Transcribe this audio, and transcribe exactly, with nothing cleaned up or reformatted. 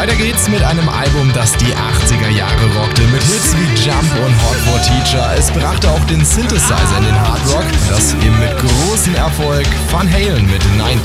Weiter geht's mit einem Album, das die achtziger Jahre rockte, mit Hits wie Jump und Hot for Teacher. Es brachte auch den Synthesizer in den Hard Rock, das eben mit großem Erfolg. Van Halen mit neunzehn.